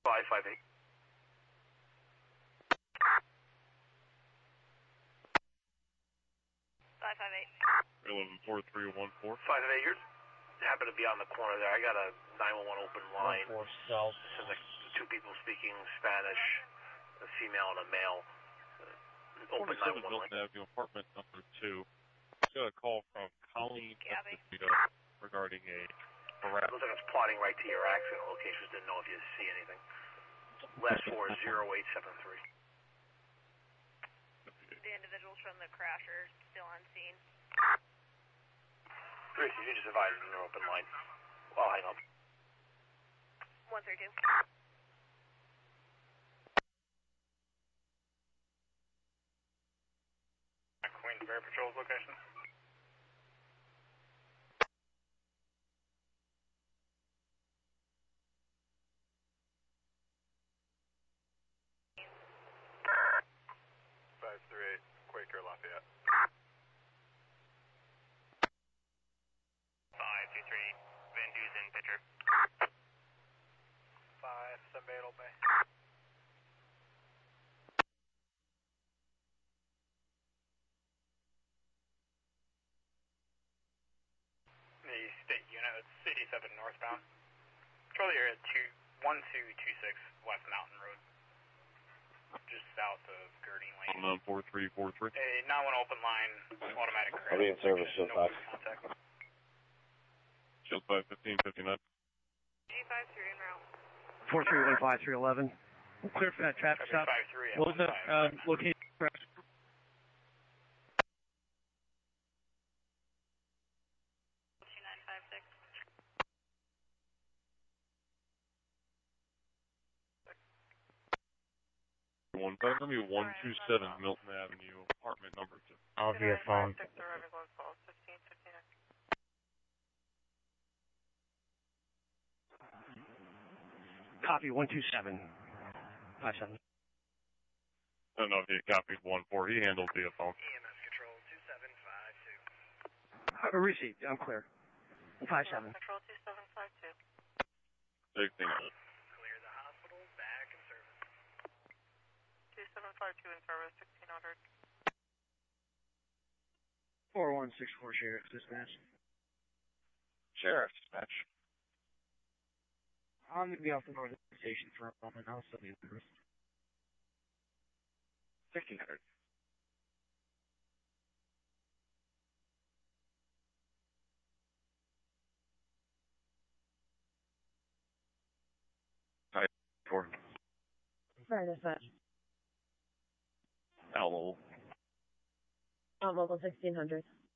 558. 558. 114314. 558, you happen to be on the corner there. I got a 911 open line. 14 South. Says like two people speaking Spanish, a female and a male. Open 47 911 Milton line. Avenue, apartment number 2. Got a call from Colleen Gabby. Esposito regarding a harassment. Looks like it's plotting right to your accident locations. Didn't know if you see anything. Last four is 0873. The individuals from the crash are still on scene. Gracie, you just advised in your open line. I'll hang up. 132. Queensbury Patrol's location. Quaker Lafayette. 523, Van Dusen, pitcher. 5, Sunbattle Bay. The state unit, it's 87 northbound. Control area 1226 West Mountain Road. Just south of Girding Lane. 4343. A 911 open line, automatic credit. I'll be in service, Shield 5. Contact. Shield 5, 1559. G53 en route. 4315311. Clear for that traffic stop. 53. What was the location? 2956. One five, 127 Milton Avenue, apartment number 2. I'll be a phone. Copy 127. 57. I don't know if he copied 14. He handled via phone. EMS Control 2752. Received. I'm clear. 57. Control 2752. 16. Clear the hospital, back in service. 2752 in service, 1600. 4164 Sheriff Dispatch. Sheriff dispatch. I'm going to be off the northern station for a moment. I'll still be in service. 1600. Hi, 4. Sorry, dispatch. Owl. Mobile 1600.